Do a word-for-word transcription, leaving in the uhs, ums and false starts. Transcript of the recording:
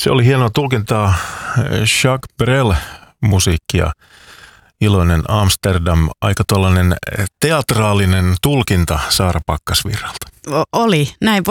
Se oli hienoa tulkintaa Jacques Brel-musiikkia. Iloinen Amsterdam, aika tollainen teatraalinen tulkinta Saara Pakkasvirralta. Oli, näin